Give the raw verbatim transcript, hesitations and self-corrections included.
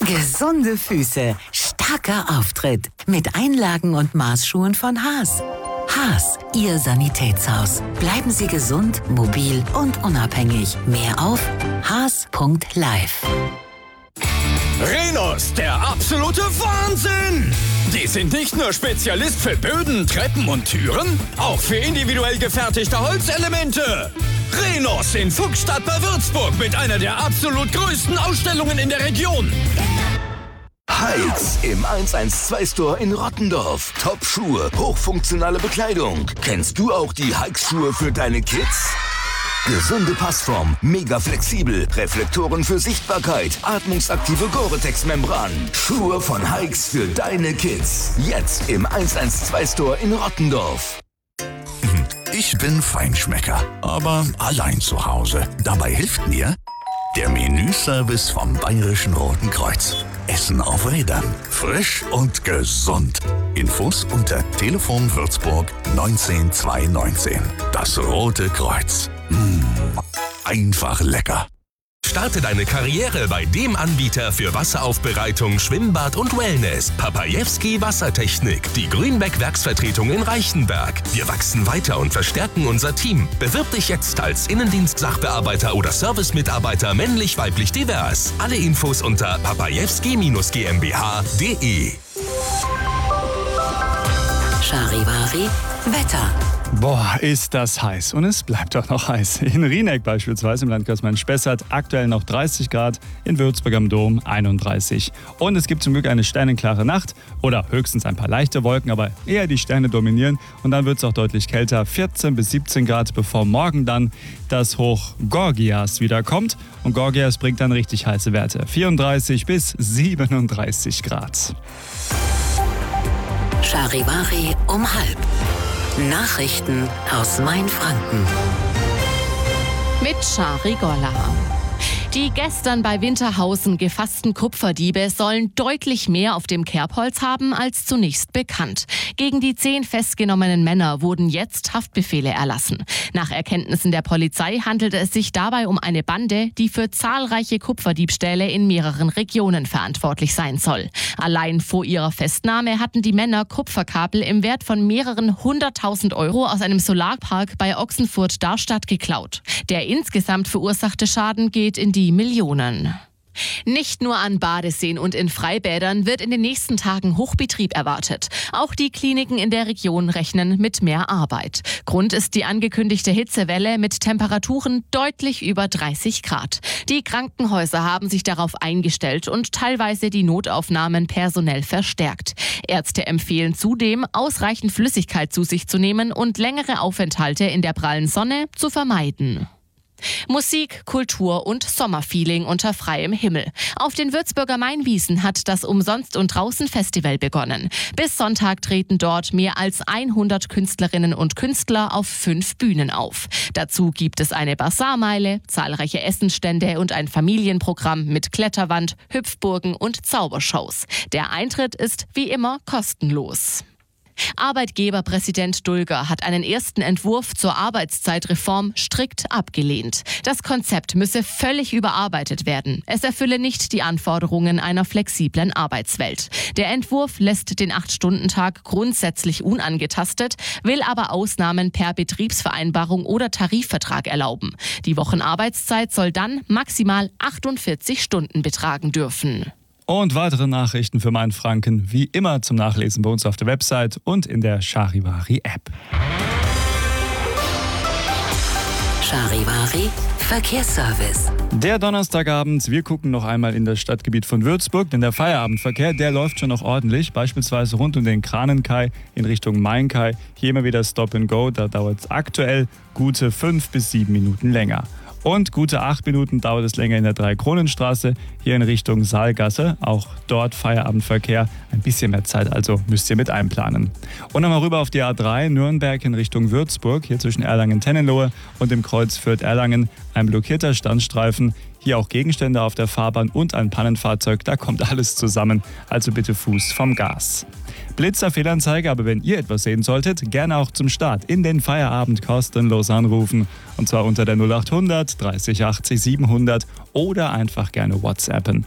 Gesunde Füße, starker Auftritt mit Einlagen und Maßschuhen von Haas. Haas, Ihr Sanitätshaus. Bleiben Sie gesund, mobil und unabhängig. Mehr auf haas punkt live. Rhenus, der absolute Wahnsinn! Die sind nicht nur Spezialist für Böden, Treppen und Türen, auch für individuell gefertigte Holzelemente. Rhenus in Fuchsstadt bei Würzburg mit einer der absolut größten Ausstellungen in der Region. Hikes im eins eins zwei Store in Rottendorf. Top-Schuhe, hochfunktionale Bekleidung. Kennst du auch die Hikes-Schuhe für deine Kids? Gesunde Passform, mega flexibel, Reflektoren für Sichtbarkeit, atmungsaktive Gore-Tex-Membran. Schuhe von Hikes für deine Kids. Jetzt im eins eins zwei Store in Rottendorf. Ich bin Feinschmecker, aber allein zu Hause. Dabei hilft mir der Menüservice vom Bayerischen Roten Kreuz. Essen auf Rädern. Frisch und gesund. Infos unter Telefon Würzburg neunzehn zweihundertneunzehn. Das Rote Kreuz. Mmh, einfach lecker. Starte deine Karriere bei dem Anbieter für Wasseraufbereitung, Schwimmbad und Wellness. Papajewski Wassertechnik, die Grünbeck-Werksvertretung in Reichenberg. Wir wachsen weiter und verstärken unser Team. Bewirb dich jetzt als Innendienst-Sachbearbeiter oder Servicemitarbeiter männlich-weiblich divers. Alle Infos unter papajewski G m b h punkt d e. Charivari Wetter. Boah, ist das heiß. Und es bleibt auch noch heiß. In Rieneck beispielsweise im Landkreis Main-Spessart aktuell noch dreißig Grad, in Würzburg am Dom einunddreißig. Und es gibt zum Glück eine sternenklare Nacht oder höchstens ein paar leichte Wolken, aber eher die Sterne dominieren. Und dann wird es auch deutlich kälter, vierzehn bis siebzehn Grad, bevor morgen dann das Hoch Gorgias wieder kommt. Und Gorgias bringt dann richtig heiße Werte, vierunddreißig bis siebenunddreißig Grad. Charivari um halb. Nachrichten aus Mainfranken. Mit Shari Golla. Die gestern bei Winterhausen gefassten Kupferdiebe sollen deutlich mehr auf dem Kerbholz haben als zunächst bekannt. Gegen die zehn festgenommenen Männer wurden jetzt Haftbefehle erlassen. Nach Erkenntnissen der Polizei handelte es sich dabei um eine Bande, die für zahlreiche Kupferdiebstähle in mehreren Regionen verantwortlich sein soll. Allein vor ihrer Festnahme hatten die Männer Kupferkabel im Wert von mehreren hunderttausend Euro aus einem Solarpark bei Ochsenfurt-Darstadt geklaut. Der insgesamt verursachte Schaden geht in die Millionen. Nicht nur an Badeseen und in Freibädern wird in den nächsten Tagen Hochbetrieb erwartet. Auch die Kliniken in der Region rechnen mit mehr Arbeit. Grund ist die angekündigte Hitzewelle mit Temperaturen deutlich über dreißig Grad. Die Krankenhäuser haben sich darauf eingestellt und teilweise die Notaufnahmen personell verstärkt. Ärzte empfehlen zudem, ausreichend Flüssigkeit zu sich zu nehmen und längere Aufenthalte in der prallen Sonne zu vermeiden. Musik, Kultur und Sommerfeeling unter freiem Himmel. Auf den Würzburger Mainwiesen hat das Umsonst- und Draußen-Festival begonnen. Bis Sonntag treten dort mehr als hundert Künstlerinnen und Künstler auf fünf Bühnen auf. Dazu gibt es eine Basarmeile, zahlreiche Essensstände und ein Familienprogramm mit Kletterwand, Hüpfburgen und Zaubershows. Der Eintritt ist wie immer kostenlos. Arbeitgeberpräsident Dulger hat einen ersten Entwurf zur Arbeitszeitreform strikt abgelehnt. Das Konzept müsse völlig überarbeitet werden. Es erfülle nicht die Anforderungen einer flexiblen Arbeitswelt. Der Entwurf lässt den acht-Stunden-Tag grundsätzlich unangetastet, will aber Ausnahmen per Betriebsvereinbarung oder Tarifvertrag erlauben. Die Wochenarbeitszeit soll dann maximal achtundvierzig Stunden betragen dürfen. Und weitere Nachrichten für Mainfranken wie immer zum Nachlesen bei uns auf der Website und in der Charivari-App. Charivari Verkehrsservice. Der Donnerstagabend, wir gucken noch einmal in das Stadtgebiet von Würzburg, denn der Feierabendverkehr, der läuft schon noch ordentlich, beispielsweise rund um den Kranenkai in Richtung Mainkai. Hier immer wieder Stop and Go, da dauert es aktuell gute fünf bis sieben Minuten länger. Und gute acht Minuten dauert es länger in der Dreikronenstraße, hier in Richtung Saalgasse. Auch dort Feierabendverkehr, ein bisschen mehr Zeit, also müsst ihr mit einplanen. Und nochmal rüber auf die A drei, Nürnberg in Richtung Würzburg, hier zwischen Erlangen-Tennenlohe und dem Kreuz Fürth-Erlangen. Ein blockierter Standstreifen, hier auch Gegenstände auf der Fahrbahn und ein Pannenfahrzeug, da kommt alles zusammen, also bitte Fuß vom Gas. Blitzer Fehlanzeige, aber wenn ihr etwas sehen solltet, gerne auch zum Start in den Feierabend kostenlos anrufen. Und zwar unter der null acht hundert dreißig achtzig siebenhundert oder einfach gerne WhatsAppen.